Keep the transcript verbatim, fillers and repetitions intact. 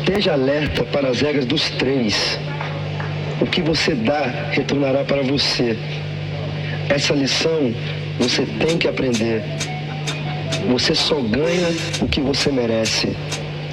Esteja alerta para as regras dos três. O que você dá retornará para você. Essa lição você tem que aprender. Você só ganha o que você merece.